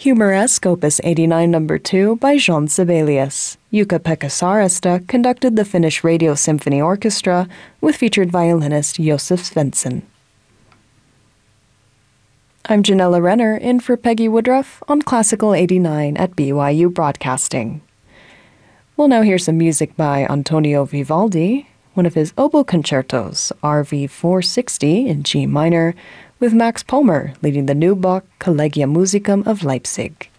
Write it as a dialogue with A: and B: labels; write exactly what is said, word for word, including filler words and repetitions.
A: Humoresque Opus eighty-nine Number two by Jean Sibelius. Jukka-Pekka Saaresta conducted the Finnish Radio Symphony Orchestra with featured violinist Josef Svensson. I'm Janella Renner, in for Peggy Woodruff on Classical eighty-nine at B Y U Broadcasting. We'll now hear some music by Antonio Vivaldi, one of his oboe concertos, R V four sixty in G minor, with Max Palmer leading the Neubach Collegium Musicum of Leipzig.